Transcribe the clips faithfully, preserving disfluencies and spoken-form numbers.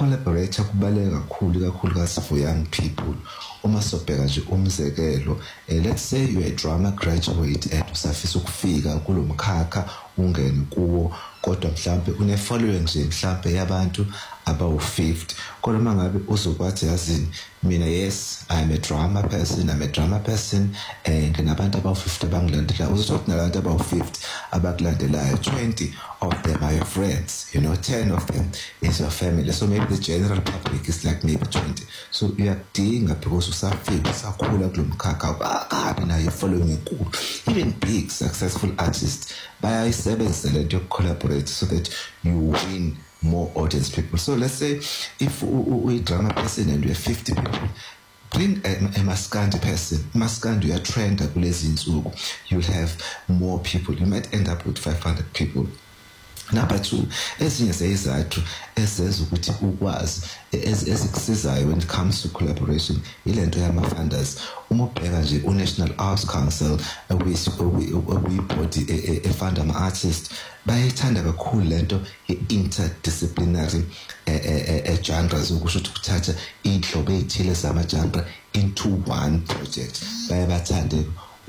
collaborate kubaleka kakhulu kakhulu kasi for young people. Uma sobheka nje umzekelo, let's say you are a drama graduate and usafisa ukufika kulomkhakha ungene kuwo kodwa mhlambe une following nje mhlambe yabantu about fifty. Kodwa mangabe uzokwathi yazini mina yes I'm a drama person I'm a drama person and nabantu about fifty bangilandela uzothi nabantu about fifty abakulandelayo twenty of them are your friends, you know, ten of them is your family. So maybe the general public is like maybe twenty. So you are doing because usafika sakhula kulomkhakha akabi na you following enkulu. Even big successful artists bayayisebenzisa lento collaborate so that you win more audience people. So let's say if we drama person and we have fifty people, bring a, a maskandi person. Maskandi, you are trained at kulezi, you'll have more people. You might end up with five hundred people. Number two, ezinye zezizathu ezenza ukuthi ukwazi ezikusizayo when it comes to collaboration ilento yama-funders. Uma ubheka nje u-National Arts Council okuyibhodi efunda ama-artist bayayithanda kakhulu lento ye-interdisciplinary genres, ukusho ukuthi kuthatha iy'nhlobo ey'thile zama-genre into one project. Baye bathande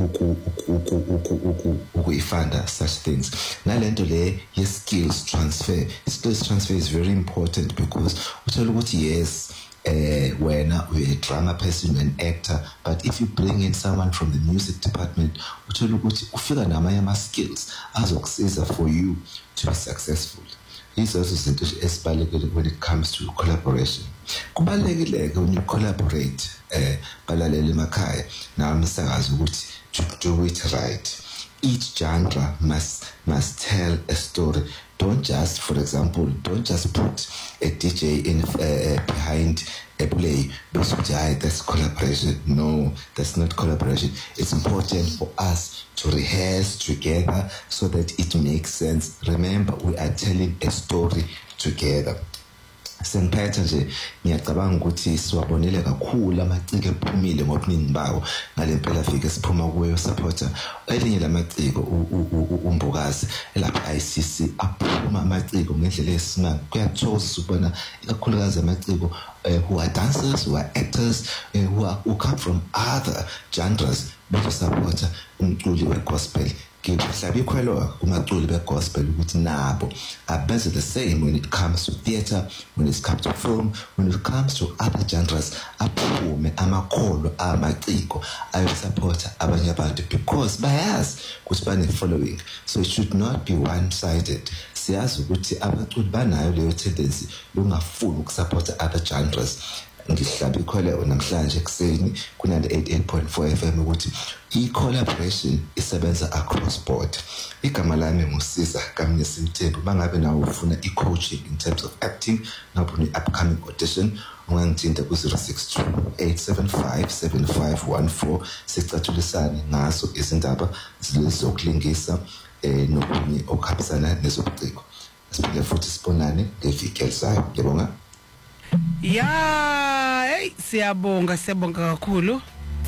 ukuyifunda such things. Nalento le ye skills transfer. Skills transfer is very important because uthola ukuthi yes, uh, when you're a drama person, you're an actor, but if you bring in someone from the music department, uthola ukuthi ufika namanye ama skills azokusiza for you to be successful. These are zinto esibalekile when it comes to collaboration. Kubalekile when you collaborate eh balalele emakhaya na umsakazi ukuthi to do it right. Each genre must must tell a story. Don't just, for example, don't just put a D J in uh, behind a play because that's collaboration. No, that's not collaboration. It's important for us to rehearse together so that it makes sense. Remember, we are telling a story together. Sengiphethe nje ngiyacabanga ukuthi siwabonile kakhulu amaciko ephumile ngobuningi bawo ngalempela fike siphuma kuyo supporter elinye lamaciko umbokazi elapha I C C aphuma amaciko ngendlela esimanga kuyathokozisa ukubona ikakhulukazi amaciko who are dancers, who are actors, uh, who are who come from other genres but supporter umculi wegospel. Ngihlabe ikhwelo kumaculi begospel ukuthi nabo abenze the same when it comes to theater, when it comes to film, when it comes to other genres. Aphume amakholo amaciko ayosupporta abanye abantu because bayazi ukuthi bane following, so it should not be one sided. Siyazi ukuthi abaculi banayo leyo tendency lungafuni ukusupporta other genres. Ngihlabe ikhwelo namhlanje ekseni ku ninety-eight point four F M ukuthi i-collaboration isebenza across board. Igama lami nguSiza Kamnisi Mthembu. Mangabe nawe ufuna i-coaching in terms of acting noma upcoming audition, ungangithinta ku zero six two eight seven five seven five one four sicathulisane ngaso izindaba zizokulingisa eh nokunye okuhambisana nezobuciko. Siphinde futhi sibonane ngeviki elizayo. Ngiyabonga. Ya, hey, siyabonga siyabonga kakhulu.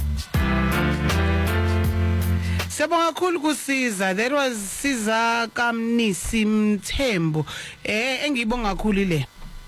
Siyabonga kakhulu kuSiza. That was Siza Kamnisi Mthembu. Eh engiyibonga kakhulu le.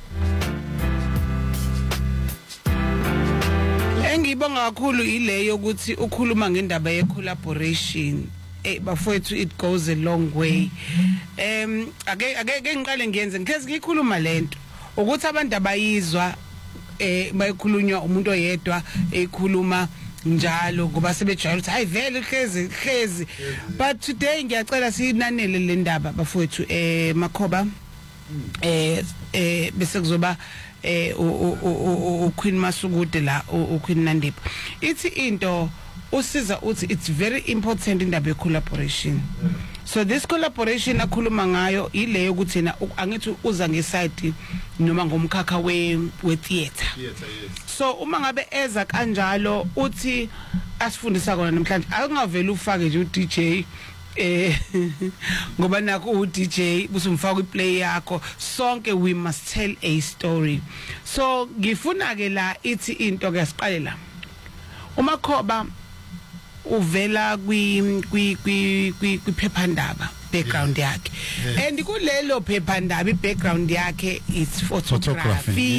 Engiyibonga kakhulu ile yokuthi ukhuluma ngendaba ye collaboration. Eh bafowethu it goes a long way. Em ake ake ngiqale ngiyenze ngikhe ngikhuluma lento. Ukuthi abantu abayizwa eh bayikhulunywa umuntu oyedwa ekhuluma njalo ngoba sebejayela ukuthi hayi vele hlezi hlezi, but today ngiyacela sinanele le ndaba bafowethu eh Makhoba eh eh bese kuzoba eh u Queen Masukude la u Queen Nandipho. Ithi into uSiza uthi it's very important indaba ye collaboration. So this collaboration akhuluma ngayo ile yokuthi na angithi uza ngeside noma ngomkhakha we we theater. Theater yes. So uma ngabe eza kanjalo uthi asifundisa kona namhlanje akungavela ufake nje u D J eh ngoba nakho u D J busumfaka iplay yakho, sonke we must tell a story. So ngifuna ke la ithi into ke siqalela uMakhoba uvela kwi kwi kwi kwiphephandaba background yakhe, and kulelo phephandaba i background yakhe is photography.